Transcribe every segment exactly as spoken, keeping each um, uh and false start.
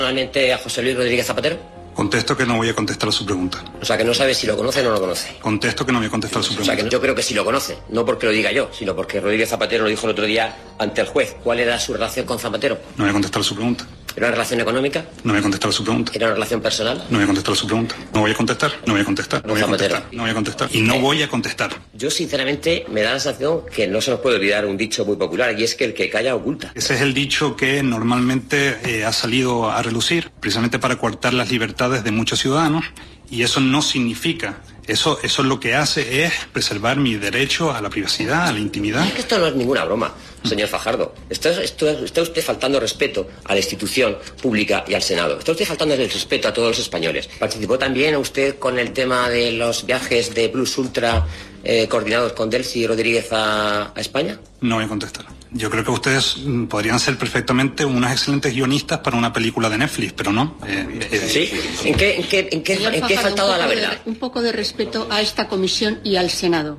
Personalmente a José Luis Rodríguez Zapatero. Contesto que no voy a contestar a su pregunta. O sea, que no sabe si lo conoce o no lo conoce. Contesto que no voy a contestar a su pregunta. O sea, que yo creo que sí lo conoce, no porque lo diga yo, sino porque Rodríguez Zapatero lo dijo el otro día ante el juez. ¿Cuál era su relación con Zapatero? No voy a contestar a su pregunta. ¿Era una relación económica? No voy a contestar a su pregunta. ¿Era una relación personal? No voy a contestar a su pregunta. No voy a contestar. No voy a contestar. No voy a contestar. No voy a contestar. Y no voy a contestar. Yo, sinceramente, me da la sensación que no se nos puede olvidar un dicho muy popular, y es que el que calla oculta. Ese es el dicho que normalmente eh, ha salido a relucir, precisamente para coartar las libertades de muchos ciudadanos, y eso no significa, eso, eso lo que hace es preservar mi derecho a la privacidad, a la intimidad. Es que esto no es ninguna broma, señor Fajardo. Esto, esto, está usted faltando respeto a la institución pública y al Senado. Está usted faltando el respeto a todos los españoles. ¿Participó también usted con el tema de los viajes de Plus Ultra eh, coordinados con Delcy Rodríguez a, a España? No voy a contestar. Yo creo que ustedes mm, podrían ser perfectamente unos excelentes guionistas para una película de Netflix, pero no. Eh, eh, ¿Sí? ¿En qué, en qué, en qué, en qué he faltado a la verdad? De, un poco de respeto a esta comisión y al Senado.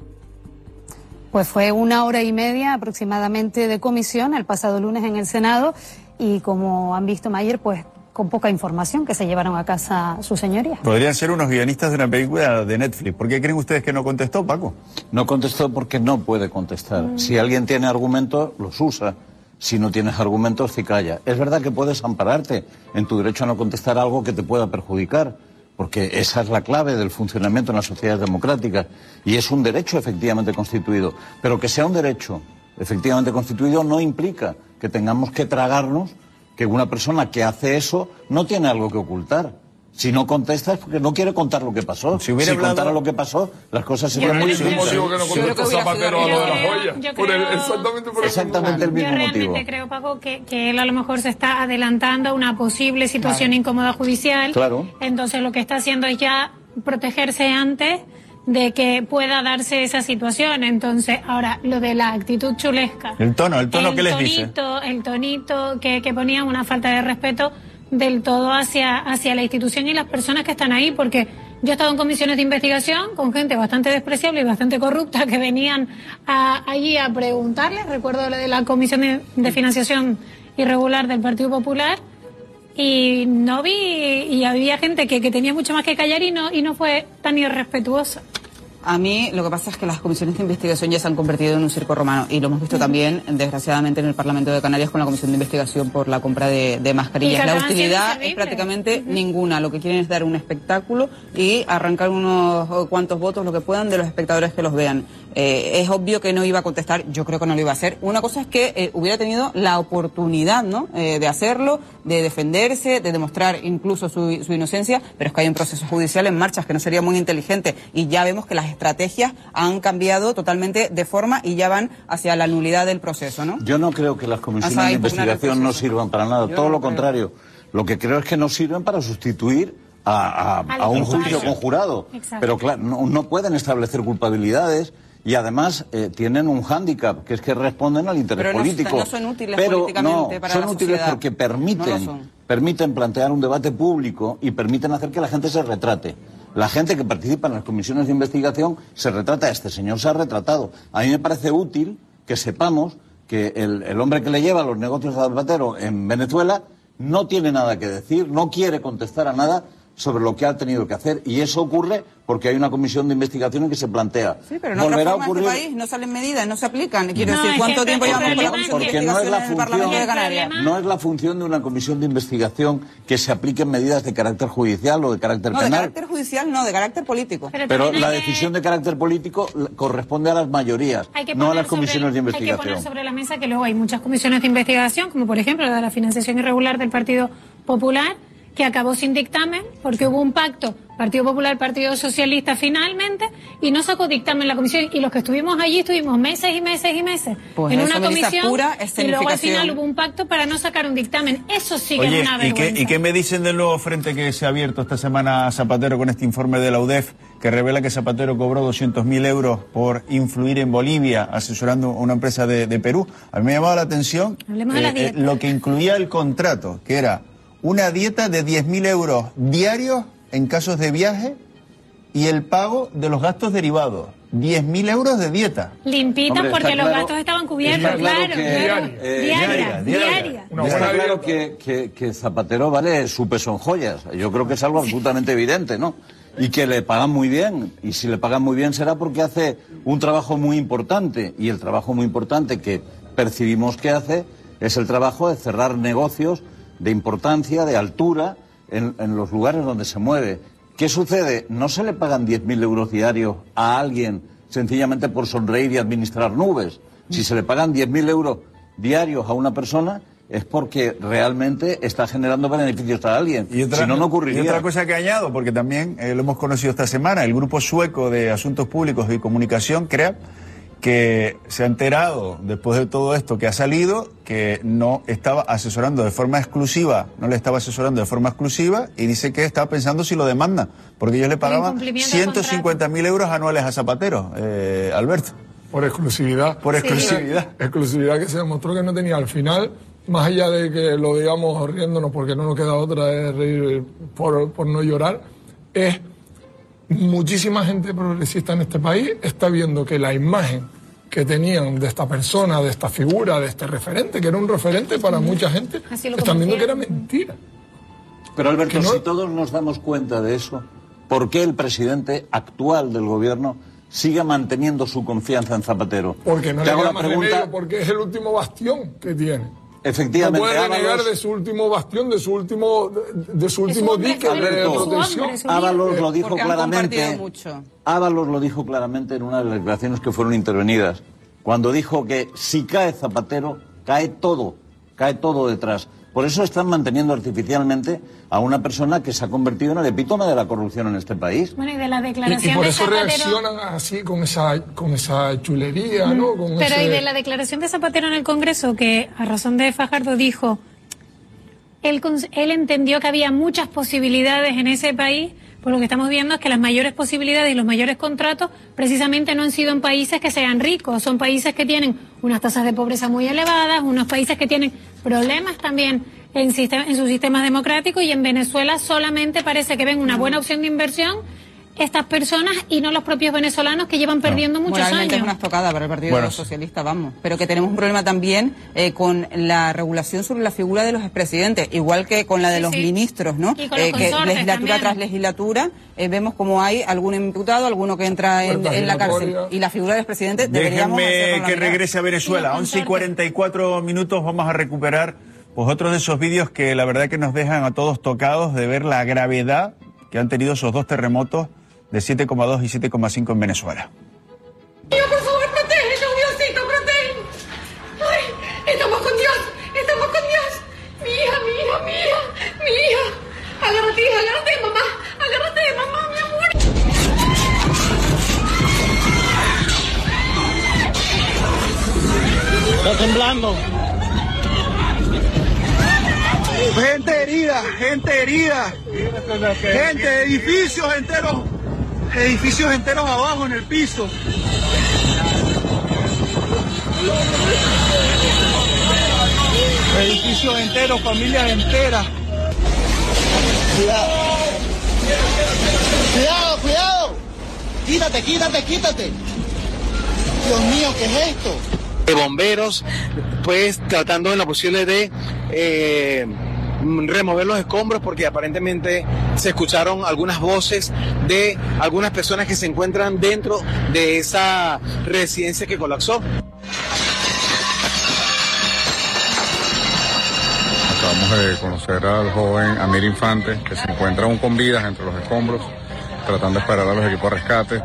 Pues fue una hora y media aproximadamente de comisión el pasado lunes en el Senado y, como han visto, Mayer, pues con poca información que se llevaron a casa sus señorías. Podrían ser unos guionistas de una película de Netflix. ¿Por qué creen ustedes que no contestó, Paco? No contestó porque no puede contestar. Mm. Si alguien tiene argumentos, los usa. Si no tienes argumentos, se calla. Es verdad que puedes ampararte en tu derecho a no contestar algo que te pueda perjudicar, porque esa es la clave del funcionamiento en las sociedades democráticas, y es un derecho efectivamente constituido. Pero que sea un derecho efectivamente constituido no implica que tengamos que tragarnos que una persona que hace eso no tiene algo que ocultar. Si no contesta es porque no quiere contar lo que pasó. Si hubiera si hablado... contara lo que pasó, las cosas serían muy distintas. ¿Qué motivo que no contestó Zapatero a lo de las joyas? Exactamente por exactamente el mismo yo realmente motivo. Creo, Paco, que, que él a lo mejor se está adelantando a una posible situación claro. incómoda judicial. Claro. Entonces lo que está haciendo es ya protegerse antes de que pueda darse esa situación. Entonces, ahora, lo de la actitud chulesca. El tono, el tono el que les tonito, dice. El tonito que, que ponía una falta de respeto del todo hacia, hacia la institución y las personas que están ahí, porque yo he estado en comisiones de investigación con gente bastante despreciable y bastante corrupta que venían a, allí a preguntarles. Recuerdo la de la Comisión de, de Financiación Irregular del Partido Popular, y no vi, y había gente que, que tenía mucho más que callar y no, y no fue tan irrespetuosa. A mí lo que pasa es que las comisiones de investigación ya se han convertido en un circo romano, y lo hemos visto también, desgraciadamente, en el Parlamento de Canarias con la comisión de investigación por la compra de, de mascarillas. La utilidad es prácticamente uh-huh. ninguna. Lo que quieren es dar un espectáculo y arrancar unos cuantos votos, lo que puedan, de los espectadores que los vean. Eh, es obvio que no iba a contestar, yo creo que no lo iba a hacer. Una cosa es que eh, hubiera tenido la oportunidad, ¿no?, eh, de hacerlo, de defenderse, de demostrar incluso su, su inocencia, pero es que hay un proceso judicial en marcha que no sería muy inteligente, y ya vemos que las estrategias han cambiado totalmente de forma y ya van hacia la nulidad del proceso, ¿no? Yo no creo que las comisiones de investigación no sirvan para nada, yo todo lo contrario. Lo que creo es que no sirven para sustituir a, a, a un juicio conjurado. Exacto. Pero claro, no, no pueden establecer culpabilidades. Y además eh, tienen un hándicap, que es que responden al interés pero no, político. no son útiles pero políticamente no, para son la útiles sociedad. porque permiten, no permiten plantear un debate público y permiten hacer que la gente se retrate. La gente que participa en las comisiones de investigación se retrata. Este señor se ha retratado. A mí me parece útil que sepamos que el, el hombre que le lleva los negocios a Zapatero en Venezuela no tiene nada que decir, no quiere contestar a nada sobre lo que ha tenido que hacer, y eso ocurre porque hay una comisión de investigación que se plantea. Sí, pero no volverá a ocurrir. Este país no salen medidas, no se aplican. Quiero no, decir, ¿cuánto tiempo llevamos con la comisión de porque no es la función, de Canarias? No es la función de una comisión de investigación que se apliquen medidas de carácter judicial o de carácter no, penal. No, de carácter judicial no, de carácter político. Pero, pero la decisión de carácter político corresponde a las mayorías, no a las comisiones sobre, de investigación. Hay que poner sobre la mesa que luego hay muchas comisiones de investigación, como por ejemplo la de la financiación irregular del Partido Popular, que acabó sin dictamen porque hubo un pacto Partido Popular, Partido Socialista finalmente, y no sacó dictamen la comisión, y los que estuvimos allí estuvimos meses y meses y meses pues en eso, una comisión, pura y luego al final hubo un pacto para no sacar un dictamen. Eso sí que Oye, es una vergüenza. ¿y qué, ¿y qué me dicen del nuevo frente que se ha abierto esta semana a Zapatero con este informe de la U D E F que revela que Zapatero cobró doscientos mil euros por influir en Bolivia asesorando a una empresa de, de Perú? A mí me ha llamado la atención eh, eh, lo que incluía el contrato, que era una dieta de diez mil euros diarios en casos de viaje y el pago de los gastos derivados. diez mil euros de dieta. Limpitas. Hombre, porque los claro, gastos estaban cubiertos, claro. claro, que, claro. Eh, diaria, diaria, diaria. diaria. Una buena está claro que, que, que Zapatero vale su peso en joyas. Yo creo que es algo absolutamente evidente, ¿no? Y que le pagan muy bien. Y si le pagan muy bien será porque hace un trabajo muy importante. Y el trabajo muy importante que percibimos que hace es el trabajo de cerrar negocios de importancia, de altura, en, en los lugares donde se mueve. ¿Qué sucede? No se le pagan diez mil euros diarios a alguien sencillamente por sonreír y administrar nubes. Si se le pagan diez mil euros diarios a una persona es porque realmente está generando beneficios a alguien. Y otra, si no, no ocurriría. Y otra cosa que añado, porque también eh, lo hemos conocido esta semana, el Grupo Sueco de Asuntos Públicos y Comunicación, CREAP, que se ha enterado, después de todo esto que ha salido, que no estaba asesorando de forma exclusiva, no le estaba asesorando de forma exclusiva, y dice que estaba pensando si lo demanda, porque ellos le pagaban ciento cincuenta mil euros anuales a Zapatero, eh, Alberto. Por exclusividad. Por exclusividad. Sí. Exclusividad que se demostró que no tenía al final, más allá de que lo digamos riéndonos porque no nos queda otra, es reír por, por no llorar, es... Muchísima gente progresista en este país está viendo que la imagen que tenían de esta persona, de esta figura, de este referente, que era un referente para mucha gente, están viendo que era mentira. Pero Alberto, no... si todos nos damos cuenta de eso, ¿por qué el presidente actual del gobierno sigue manteniendo su confianza en Zapatero? Porque no le queda más remedio, porque es el último bastión que tiene. Efectivamente, no puede renegar Ábalos, de su último bastión, de su último, de, de su último dique de protección. Ábalos lo dijo claramente. Ábalos lo dijo claramente en una de las declaraciones que fueron intervenidas, cuando dijo que si cae Zapatero, cae todo, cae todo detrás. Por eso están manteniendo artificialmente a una persona que se ha convertido en el epítome de la corrupción en este país. Bueno, y de la declaración y, y por eso de Zapatero... reaccionan así con esa con esa chulería, mm, ¿no? Con pero ese... y de la declaración de Zapatero en el Congreso, que a razón de Fajardo dijo, él, él entendió que había muchas posibilidades en ese país. Por lo que estamos viendo es que las mayores posibilidades y los mayores contratos precisamente no han sido en países que sean ricos, son países que tienen unas tasas de pobreza muy elevadas, unos países que tienen problemas también en, sistema, en sus sistemas democráticos, y en Venezuela solamente parece que ven una buena opción de inversión estas personas y no los propios venezolanos, que llevan perdiendo no. muchos Moralmente años. Es una estocada para el Partido bueno. Socialista, vamos. Pero que tenemos un problema también eh, con la regulación sobre la figura de los expresidentes, igual que con la de sí, los sí. ministros, ¿no? Y con los eh, que legislatura también. tras legislatura eh, vemos como hay algún imputado, alguno que entra en, en la cárcel. Y la figura del expresidente deberíamos... Déjenme que regrese a Venezuela. once y cuarenta y cuatro minutos, vamos a recuperar pues otros de esos vídeos que la verdad que nos dejan a todos tocados de ver la gravedad que han tenido esos dos terremotos de siete coma dos y siete coma cinco en Venezuela. Dios, por favor, protégeme, Diosito, protégeme. Ay, estamos con Dios, estamos con Dios. Mi hija, mi hija, mi hija, mi hija. Agárrate, hija, agárrate, mamá. Agárrate, mamá, mi amor. Está temblando. Gente herida, gente herida. Gente, edificios enteros. Edificios enteros abajo en el piso. Edificios enteros, familias enteras. Cuidado. Cuidado, cuidado. Quítate, quítate, quítate. Dios mío, ¿qué es esto? De bomberos, pues tratando en lo posible de eh, remover los escombros, porque aparentemente se escucharon algunas voces de algunas personas que se encuentran dentro de esa residencia que colapsó. Acabamos de conocer al joven Amir Infante, que se encuentra aún con vidas entre los escombros, tratando de esperar a los equipos de rescate.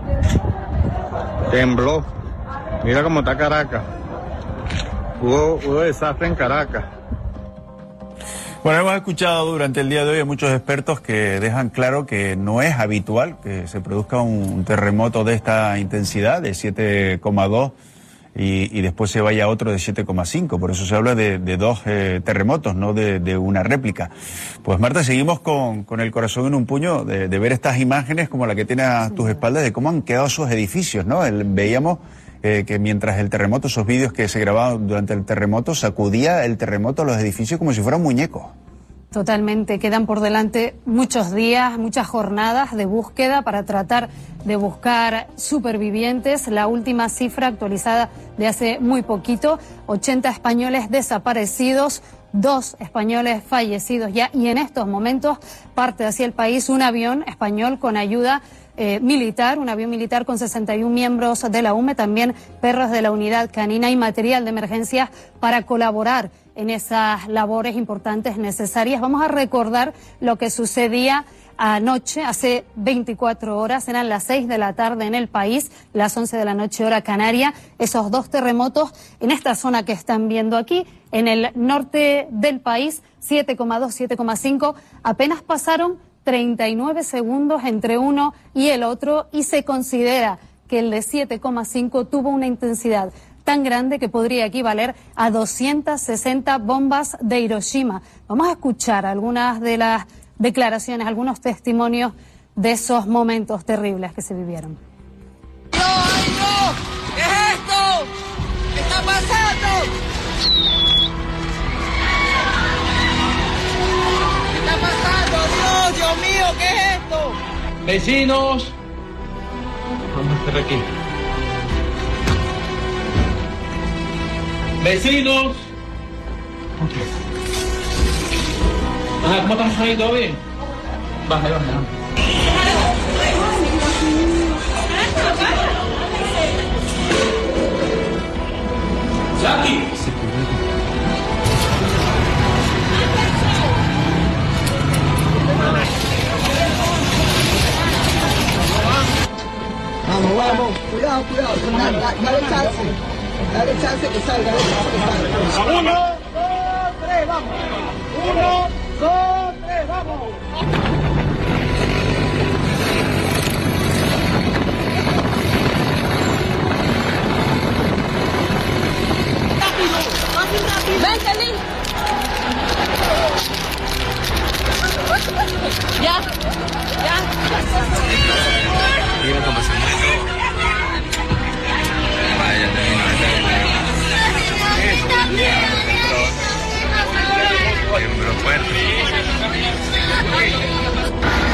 Tembló. Mira cómo está Caracas. Hubo, hubo desastre en Caracas. Bueno, hemos escuchado durante el día de hoy a muchos expertos que dejan claro que no es habitual que se produzca un terremoto de esta intensidad, de siete coma dos, y, y después se vaya otro de siete coma cinco. Por eso se habla de, de dos eh, terremotos, no de, de una réplica. Pues Marta, seguimos con, con el corazón en un puño de, de ver estas imágenes como la que tienes a tus espaldas, de cómo han quedado esos edificios, ¿no? El, veíamos... Eh, que mientras el terremoto, esos vídeos que se grababan durante el terremoto, sacudía el terremoto a los edificios como si fueran muñecos. Totalmente, quedan por delante muchos días, muchas jornadas de búsqueda para tratar de buscar supervivientes. La última cifra actualizada de hace muy poquito, ochenta españoles desaparecidos, dos españoles fallecidos ya, y en estos momentos parte hacia el país un avión español con ayuda eh, militar, un avión militar con sesenta y uno miembros de la U M E, también perros de la unidad canina y material de emergencias para colaborar en esas labores importantes necesarias. Vamos a recordar lo que sucedía anoche, hace veinticuatro horas, eran las seis de la tarde en el país, las once de la noche hora canaria, esos dos terremotos en esta zona que están viendo aquí, en el norte del país, siete coma dos, siete coma cinco, apenas pasaron treinta y nueve segundos entre uno y el otro, y se considera que el de siete coma cinco tuvo una intensidad tan grande que podría equivaler a doscientas sesenta bombas de Hiroshima. Vamos a escuchar algunas de las declaraciones, algunos testimonios de esos momentos terribles que se vivieron. ¡No, ay, no! ¿Qué es esto? ¿Qué está pasando? ¿Qué está pasando? Dios, Dios mío, ¿qué es esto? Vecinos, vamos a estar aquí. Vecinos. Ajá, ¿cómo estás ahí? ¿Todo bien? Baja, baja. Jackie. Vamos, vamos. Cuidado, cuidado. Dale, dale chance. Dale chance que salga, dale chance que salga. Uno, dos, tres, vamos. Uno, dos, tres, vamos. Rápido, rápido, rápido. Vente, Lin. Ya, ya, ya